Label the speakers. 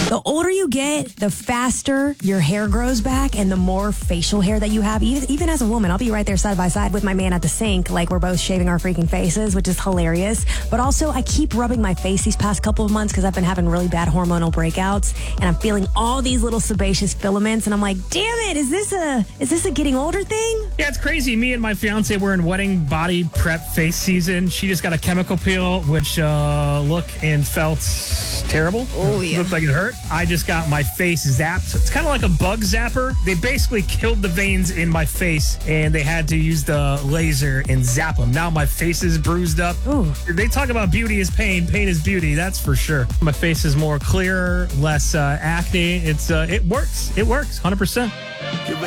Speaker 1: The older you get, the faster your hair grows back and the more facial hair that you have. Even as a woman, I'll be right there side by side with my man at the sink, like we're both shaving our freaking faces, which is hilarious. But also, I keep rubbing my face these past couple of months because I've been having really bad hormonal breakouts, and I'm feeling all these little sebaceous filaments, and I'm like, damn it, is this a getting older thing?
Speaker 2: Yeah, it's crazy. Me and my fiance were in wedding body prep face season. She just got a chemical peel, which looked and felt terrible.
Speaker 1: Oh, yeah.
Speaker 2: Looked like it hurt. I just got my face zapped. It's kind of like a bug zapper. They basically killed the veins in my face, and they had to use the laser and zap them. Now my face is bruised up.
Speaker 1: Ooh.
Speaker 2: They talk about beauty is pain. Pain is beauty. That's for sure. My face is more clear, less acne. It works. It works 100%.